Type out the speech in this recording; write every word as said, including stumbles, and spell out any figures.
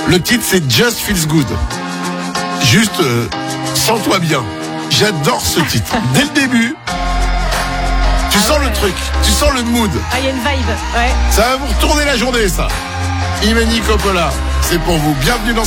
Le titre, c'est Just Feels Good. Juste, euh, sens-toi bien. J'adore ce titre. Dès le début, tu Ah sens ouais. le truc, tu sens le mood. Ah, il y a une vibe, ouais. Ça va vous retourner la journée, ça. Imani Coppola, c'est pour vous. Bienvenue dans